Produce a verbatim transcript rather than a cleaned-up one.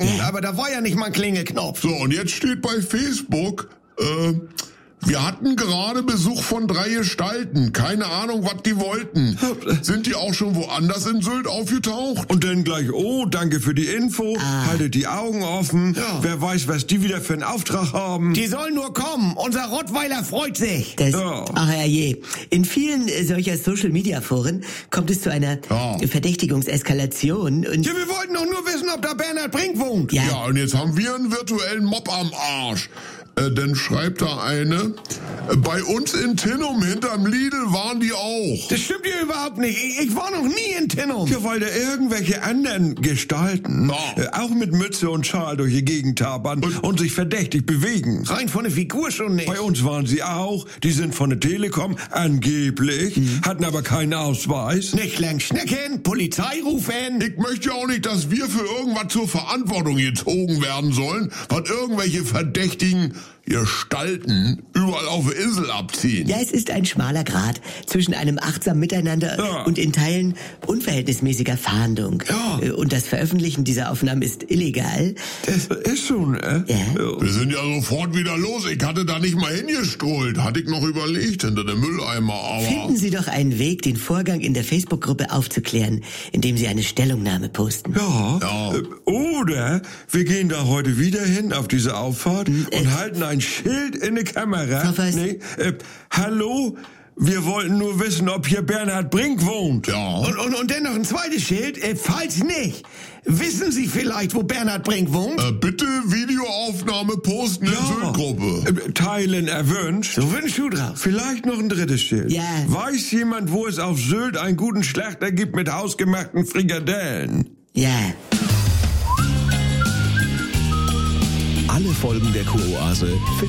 Ja. Aber da war ja nicht mal ein Klingelknopf. So, und jetzt steht bei Facebook, äh, wir hatten gerade Besuch von drei Gestalten. Keine Ahnung, was die wollten. Sind die auch schon woanders in Sylt aufgetaucht? Und dann gleich, oh, danke für die Info. Ah. Haltet die Augen offen. Ja. Wer weiß, was die wieder für einen Auftrag haben. Die sollen nur kommen. Unser Rottweiler freut sich. Das, ja. Ach herrje. In vielen solcher Social-Media-Foren kommt es zu einer ja. Verdächtigungseskalation. Und ja, wir wollten doch nur wissen, ob da Bernhard Brink wohnt. Ja, ja, und jetzt haben wir einen virtuellen Mob am Arsch. Äh, dann schreibt da eine, äh, bei uns in Tinnum hinterm Lidl waren die auch. Das stimmt ja überhaupt nicht. Ich, ich war noch nie in Tinnum. Ja, weil da irgendwelche anderen Gestalten ja. äh, auch mit Mütze und Schal durch die Gegend tabern und, und sich verdächtig bewegen. Rein von der Figur schon nicht. Bei uns waren sie auch. Die sind von der Telekom, angeblich, mhm. hatten aber keinen Ausweis. Nicht lang schnecken, Polizei rufen. Ich möchte ja auch nicht, dass wir für irgendwas zur Verantwortung gezogen werden sollen, was irgendwelche verdächtigen Gestalten überall auf der Insel abziehen. Ja, es ist ein schmaler Grat zwischen einem achtsamen Miteinander ja. und in Teilen unverhältnismäßiger Fahndung. Ja. Und das Veröffentlichen dieser Aufnahmen ist illegal. Das ist so, ne? Ja. Wir sind ja sofort wieder los. Ich hatte da nicht mal hingestrollt. Hatte ich noch überlegt hinter dem Mülleimer, aber... Finden Sie doch einen Weg, den Vorgang in der Facebook-Gruppe aufzuklären, indem Sie eine Stellungnahme posten. Ja. ja. Oder wir gehen da heute wieder hin auf diese Auffahrt hm, und äh, halten ein Schild in die Kamera. Was? Nee, äh, hallo, wir wollten nur wissen, ob hier Bernhard Brink wohnt. Ja. Und, und, und dann noch ein zweites Schild, äh, falls nicht. Wissen Sie vielleicht, wo Bernhard Brink wohnt? Äh, bitte Videoaufnahme posten in ja. Sylt-Gruppe. Äh, teilen erwünscht. So wird ein Schuh drauf. Vielleicht noch ein drittes Schild. Ja. Weiß jemand, wo es auf Sylt einen guten Schlachter gibt mit hausgemachten Frikadellen? Ja. Alle Folgen der Kuroase finden